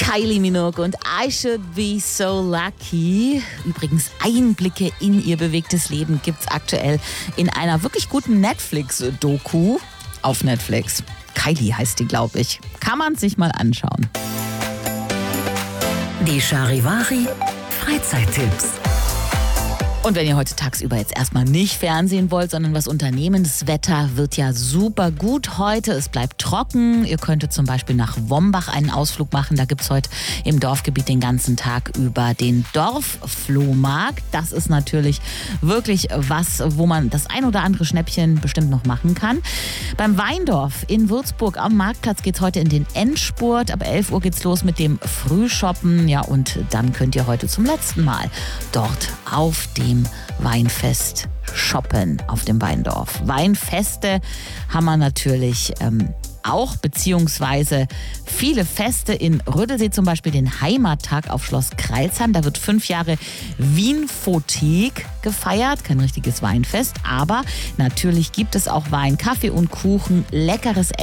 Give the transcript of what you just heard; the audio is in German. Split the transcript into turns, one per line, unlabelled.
Kylie Minogue und I Should Be So Lucky. Übrigens, Einblicke in ihr bewegtes Leben gibt's aktuell in einer wirklich guten Netflix-Doku auf Netflix. Kylie heißt die, glaube ich. Kann man sich mal anschauen.
Die Charivari Freizeittipps.
Und wenn ihr heute tagsüber jetzt erstmal nicht Fernsehen wollt, sondern was unternehmen, das Wetter wird ja super gut heute. Es bleibt trocken. Ihr könntet zum Beispiel nach Wombach einen Ausflug machen. Da gibt es heute im Dorfgebiet den ganzen Tag über den Dorfflohmarkt. Das ist natürlich wirklich was, wo man das ein oder andere Schnäppchen bestimmt noch machen kann. Beim Weindorf in Würzburg am Marktplatz geht es heute in den Endspurt. Ab 11 Uhr geht's los mit dem Frühshoppen. Ja, und dann könnt ihr heute zum letzten Mal dort auf dem Weinfest shoppen auf dem Weindorf. Weinfeste haben wir natürlich auch, beziehungsweise viele Feste in Rödelsee, zum Beispiel den Heimattag auf Schloss Crailsheim. Da wird 5 Jahre Wienfothek gefeiert, kein richtiges Weinfest, aber natürlich gibt es auch Wein, Kaffee und Kuchen, leckeres